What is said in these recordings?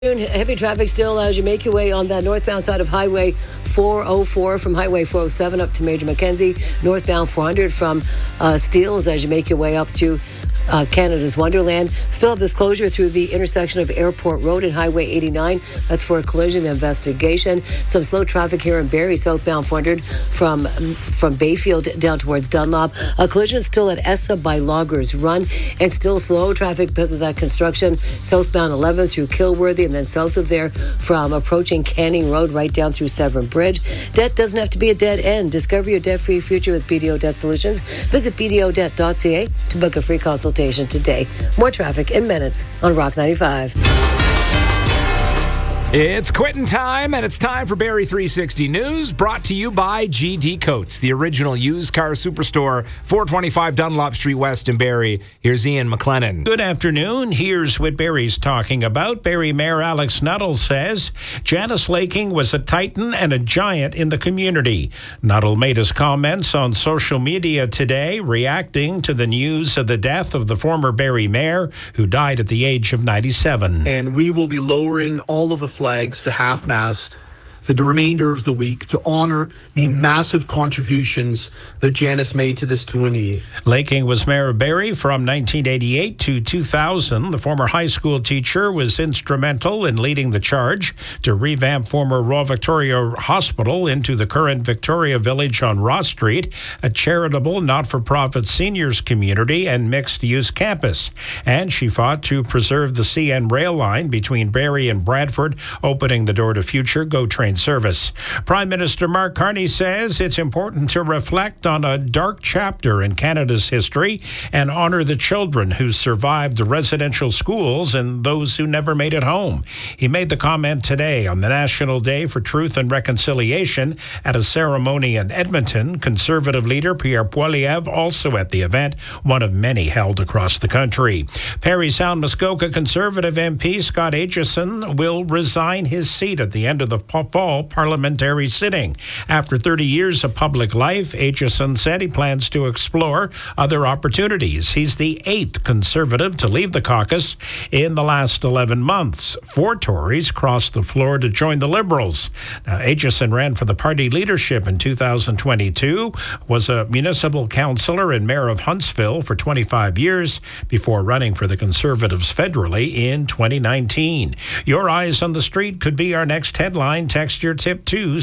Heavy traffic still as you make your way on that northbound side of Highway 404 from Highway 407 up to Major Mackenzie. Northbound 400 from Steeles as you make your way up to Canada's Wonderland. Still have this closure through the intersection of Airport Road and Highway 89. That's for a collision investigation. Some slow traffic here in Barrie, southbound 400 from Bayfield down towards Dunlop. A collision is still at Essa by Loggers Run, and still slow traffic because of that construction. Southbound 11 through Kilworthy, and then south of there from approaching Canning Road right down through Severn Bridge. Debt doesn't have to be a dead end. Discover your debt-free future with BDO Debt Solutions. Visit bdodebt.ca to book a free consultation today. More traffic in minutes on Rock 95. It's quitting time, and it's time for Barrie 360 News, brought to you by GD Coates, the original used car superstore, 425 Dunlop Street West in Barrie. Here's Ian McLennan. Good afternoon. Here's what Barrie's talking about. Barrie Mayor Alex Nuttall says Janice Laking was a titan and a giant in the community. Nuttall made his comments on social media today, reacting to the news of the death of the former Barrie mayor, who died at the age of 97. And we will be lowering all of the flags to half-mast for the remainder of the week to honor the massive contributions that Janice made to this community. Laking was mayor of Barrie from 1988 to 2000. The former high school teacher was instrumental in leading the charge to revamp former Royal Victoria Hospital into the current Victoria Village on Ross Street, a charitable, not-for-profit seniors community and mixed-use campus. And she fought to preserve the CN rail line between Barrie and Bradford, opening the door to future GO train service. Prime Minister Mark Carney says it's important to reflect on a dark chapter in Canada's history and honor the children who survived the residential schools and those who never made it home. He made the comment today on the National Day for Truth and Reconciliation at a ceremony in Edmonton. Conservative leader Pierre Poilievre also at the event, one of many held across the country. Parry Sound Muskoka Conservative MP Scott Aitchison will resign his seat at the end of the fall parliamentary sitting. After 30 years of public life, Aitchison said he plans to explore other opportunities. He's the 8th Conservative to leave the caucus in the last 11 months. 4 Tories crossed the floor to join the Liberals. Now, Aitchison ran for the party leadership in 2022, was a municipal councillor and mayor of Huntsville for 25 years before running for the Conservatives federally in 2019. Your eyes on the street could be our next headline. Text your tip to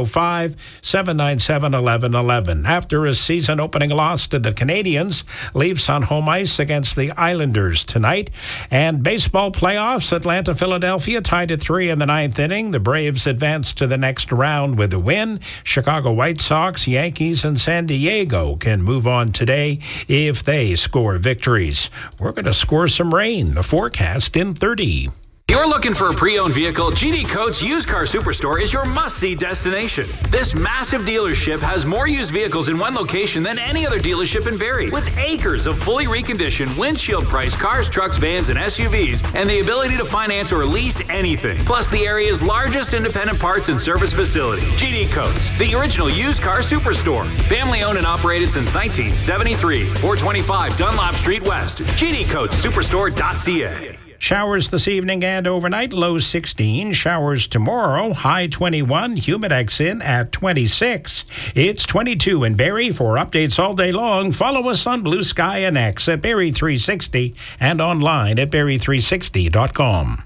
705-797-1111. After a season-opening loss to the Canadians, Leafs on home ice against the Islanders tonight. And baseball playoffs, Atlanta-Philadelphia tied at 3 in the 9th inning. The Braves advance to the next round with a win. Chicago White Sox, Yankees, and San Diego can move on today if they score victories. We're going to score some rain. The forecast in 30. You're looking for a pre-owned vehicle? GD Coates Used Car Superstore is your must-see destination. This massive dealership has more used vehicles in one location than any other dealership in Barrie, with acres of fully reconditioned, windshield-priced cars, trucks, vans, and SUVs, and the ability to finance or lease anything. Plus the area's largest independent parts and service facility. GD Coates, the original used car superstore. Family-owned and operated since 1973. 425 Dunlop Street West. GDCoatesSuperstore.ca. Showers this evening and overnight, low 16. Showers tomorrow, high 21. Humidex in at 26. It's 22 in Barrie. For updates all day long, follow us on Blue Sky and X at Barrie 360 and online at Barrie360.com.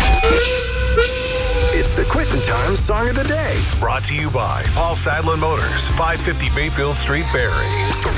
It's the Quittin' Time Song of the Day, brought to you by Paul Sadlin Motors, 550 Bayfield Street, Barrie.